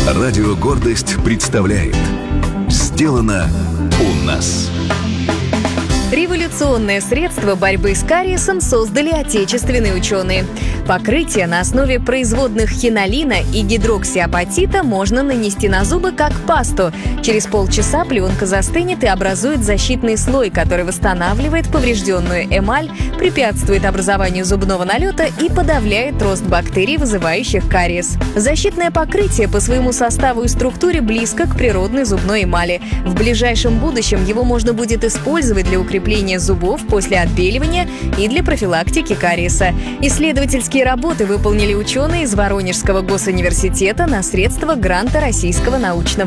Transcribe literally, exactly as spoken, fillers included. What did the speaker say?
Радио «Гордость» представляет «Сделано у нас». Революционное средство борьбы с кариесом создали отечественные ученые. Покрытие на основе производных хинолина и гидроксиапатита можно нанести на зубы как пасту. Через полчаса пленка застынет и образует защитный слой, который восстанавливает поврежденную эмаль, препятствует образованию зубного налета и подавляет рост бактерий, вызывающих кариес. Защитное покрытие по своему составу и структуре близко к природной зубной эмали. В ближайшем будущем его можно будет использовать для укрепления зубов после отбеливания и для профилактики кариеса. Исследовательские работы выполнили ученые из Воронежского госуниверситета на средства гранта Российского научного